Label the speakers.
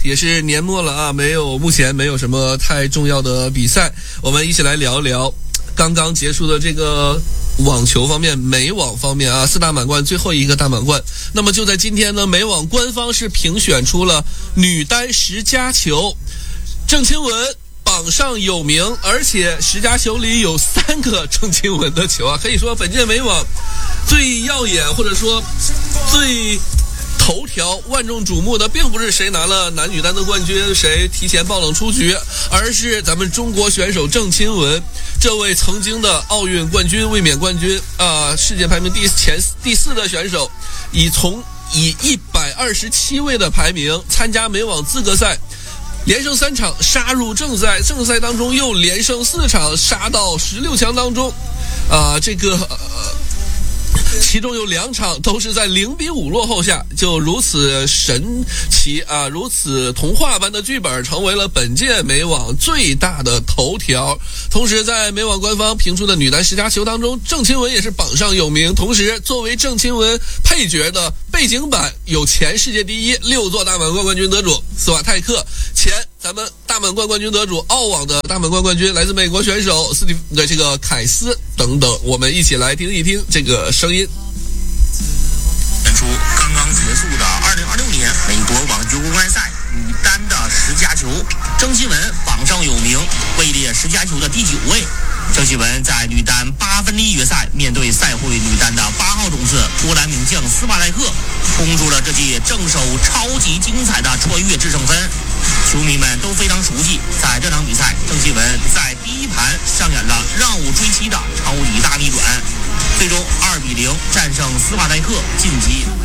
Speaker 1: 也是年末了啊，目前没有什么太重要的比赛，我们一起来聊聊刚刚结束的这个网球方面，美网方面啊，4大满贯最后一个大满贯。那么就在今天呢，美网官方是评选出了女单10佳球，郑钦文榜上有名，而且10佳球里有3个郑钦文的球啊，可以说本届美网最耀眼或者说最头条万众瞩目的并不是谁拿了男女单的冠军，谁提前爆冷出局，而是咱们中国选手郑钦文，这位曾经的奥运冠军、卫冕冠军世界排名第4的选手，以127位的排名参加美网资格赛，连胜3场杀入正赛，正赛当中又连胜4场杀到16强当中，其中有2场都是在0-5落后下，就如此神奇啊，如此童话般的剧本成为了本届美网最大的头条。同时在美网官方评出的女单10佳球当中，郑钦文也是榜上有名。同时作为郑钦文配角的背景板有前世界第一6座大满贯冠军得主斯瓦泰克，前咱们大满贯冠军得主澳网的大满贯冠军来自美国选手这个凯斯等等，我们一起来听一听这个声音。
Speaker 2: 选出刚刚结束的2026年美国网球公开赛女单的10佳球，郑钦文榜上有名，位列10佳球的第9位。郑钦文在女单8分之1决赛面对赛会女单的8号种子波兰名将斯巴代克，冲出了这届正手超级精彩的穿越制胜分。球迷们都非常熟悉，在这场比赛，郑钦文在第一盘上演了让五追七的超级大逆转，最终2-0战胜斯巴代克晋级。